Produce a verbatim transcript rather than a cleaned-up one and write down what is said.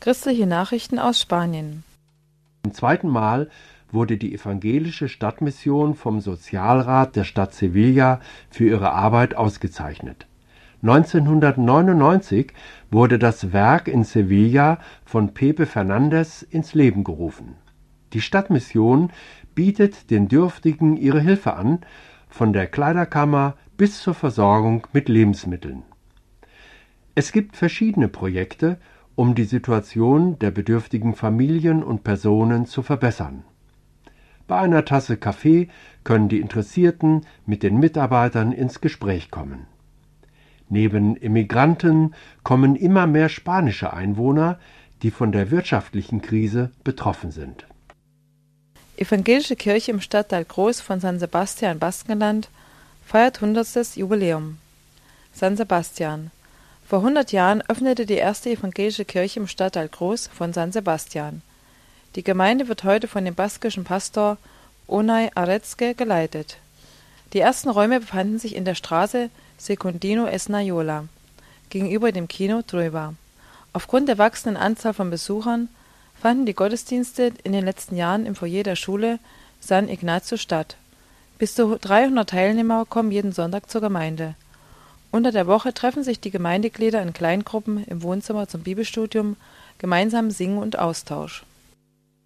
Christliche Nachrichten aus Spanien. Zum zweiten Mal wurde die evangelische Stadtmission vom Sozialrat der Stadt Sevilla für ihre Arbeit ausgezeichnet. neunzehnhundertneunundneunzig wurde das Werk in Sevilla von Pepe Fernández ins Leben gerufen. Die Stadtmission bietet den Dürftigen ihre Hilfe an, von der Kleiderkammer bis zur Versorgung mit Lebensmitteln. Es gibt verschiedene Projekte, um die Situation der bedürftigen Familien und Personen zu verbessern. Bei einer Tasse Kaffee können die Interessierten mit den Mitarbeitern ins Gespräch kommen. Neben Immigranten kommen immer mehr spanische Einwohner, die von der wirtschaftlichen Krise betroffen sind. Evangelische Kirche im Stadtteil Groß von San Sebastian, Baskenland, feiert hundertstes Jubiläum. San Sebastian. Vor hundert Jahren öffnete die erste evangelische Kirche im Stadtteil Groß von San Sebastian. Die Gemeinde wird heute von dem baskischen Pastor Unai Aretzke geleitet. Die ersten Räume befanden sich in der Straße Secundino Esnayola, gegenüber dem Kino Trueba. Aufgrund der wachsenden Anzahl von Besuchern fanden die Gottesdienste in den letzten Jahren im Foyer der Schule San Ignacio statt. Bis zu dreihundert Teilnehmer kommen jeden Sonntag zur Gemeinde. Unter der Woche treffen sich die Gemeindeglieder in Kleingruppen im Wohnzimmer zum Bibelstudium, gemeinsam singen und Austausch.